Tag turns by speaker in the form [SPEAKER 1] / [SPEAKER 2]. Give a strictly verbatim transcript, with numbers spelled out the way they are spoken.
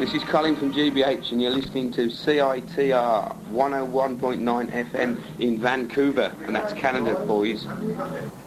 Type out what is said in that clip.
[SPEAKER 1] This is Colin from G B H and you're listening to C I T R one oh one point nine F M in Vancouver, and that's Canada, boys.